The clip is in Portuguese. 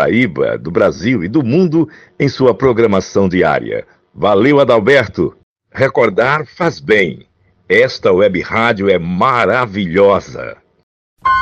Paraíba, do Brasil e do mundo em sua programação diária. Valeu, Adalberto! Recordar faz bem. Esta web rádio é maravilhosa.